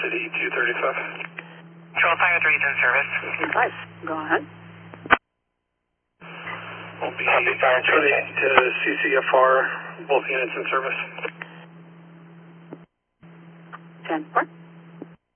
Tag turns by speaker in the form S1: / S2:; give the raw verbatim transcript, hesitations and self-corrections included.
S1: City two thirty-five.
S2: Control Fire three is in service.
S3: Right. Go ahead.
S1: Will be turning to C C F R, both units in service.
S3: ten four.